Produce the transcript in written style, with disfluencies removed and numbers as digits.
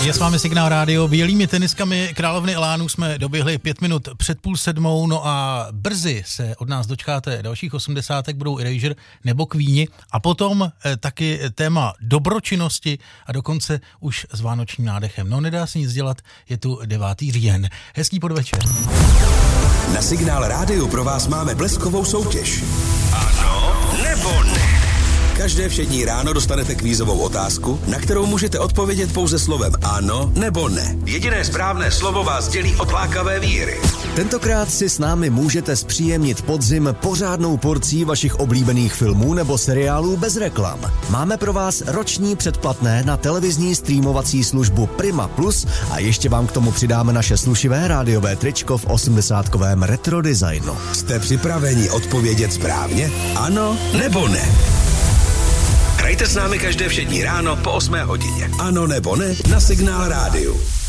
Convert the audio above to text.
Je s vámi Signál rádio. Bílými teniskami královny Elánu jsme doběhli 5 minut před 6:30, no a brzy se od nás dočkáte dalších 80, budou Erasure nebo Queeni a potom taky téma dobročinnosti a dokonce už s vánočním nádechem. No nedá se nic dělat, je tu 9. říjen. Hezký podvečer. Na Signál rádiu pro vás máme bleskovou soutěž. Ano nebo ne? Každé všední ráno dostanete kvízovou otázku, na kterou můžete odpovědět pouze slovem ano nebo ne. Jediné správné slovo vás dělí od lákavé víry. Tentokrát si s námi můžete zpříjemnit podzim pořádnou porcí vašich oblíbených filmů nebo seriálů bez reklam. Máme pro vás roční předplatné na televizní streamovací službu Prima Plus a ještě vám k tomu přidáme naše slušivé rádiové tričko v 80kovém retro designu. Jste připraveni odpovědět správně? Ano nebo ne? Hrajte s námi každé všední ráno po 8 hodině. Ano nebo ne na Signál rádiu.